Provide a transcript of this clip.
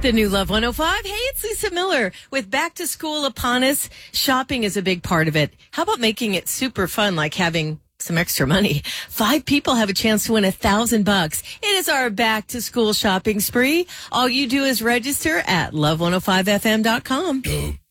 The new Love 105. Hey, it's Lisa Miller. With back to school upon us, shopping is a big part of it. How about making it super fun, like having some extra money? 5 people have a chance to win $1,000. It is our back to school shopping spree. All you do is register at love105fm.com.